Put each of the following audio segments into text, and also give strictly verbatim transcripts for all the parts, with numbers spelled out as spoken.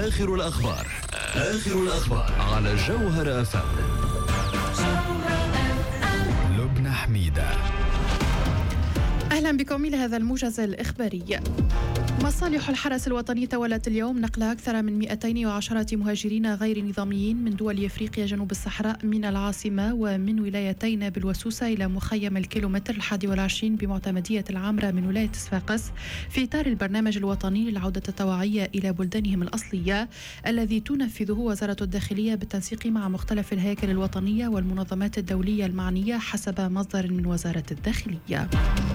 آخر الأخبار آخر الأخبار على جوهر أف أم. لبنى حميدة. أهلا بكم إلى هذا الموجز الإخباري. مصالح الحرس الوطني تولت اليوم نقل أكثر من مئتين وعشرة مهاجرين غير نظاميين من دول إفريقيا جنوب الصحراء من العاصمة ومن ولايتي نابل وسوسة إلى مخيم الكيلومتر الحادي والعشرين بمعتمدية العامرة من ولاية صفاقس في إطار البرنامج الوطني للعودة الطوعية إلى بلدانهم الأصلية الذي تنفذه وزارة الداخلية بالتنسيق مع مختلف الهياكل الوطنية والمنظمات الدولية المعنية حسب مصدر من وزارة الداخلية.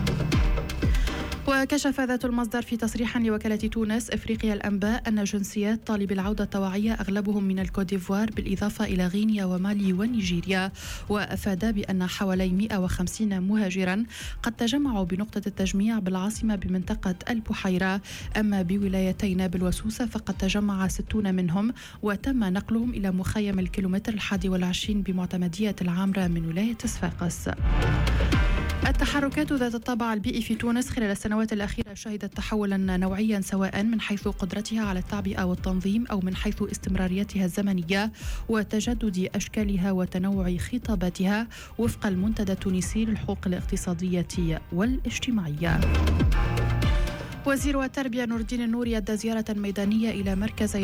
وكشف ذات المصدر في تصريح لوكالة تونس إفريقيا الأنباء أن جنسيات طالب العودة الطوعية أغلبهم من الكوديفوار بالإضافة إلى غينيا ومالي ونيجيريا، وأفاد بأن حوالي مئة وخمسين مهاجرا قد تجمعوا بنقطة التجميع بالعاصمة بمنطقة البحيرة، أما بولايتي نابل وسوسة فقد تجمع ستون منهم وتم نقلهم إلى مخيم الكيلومتر الحادي والعشرين بمعتمدية العامرة من ولاية صفاقس. التحركات ذات الطابع البيئي في تونس خلال السنوات الأخيرة شهدت تحولا نوعيا سواء من حيث قدرتها على التعبئة والتنظيم أو من حيث استمراريتها الزمنية وتجدد أشكالها وتنوع خطاباتها وفق المنتدى التونسي للحقوق الاقتصادية والاجتماعية. وزير التربية نور الدين النوري أدى زيارة ميدانية إلى مركز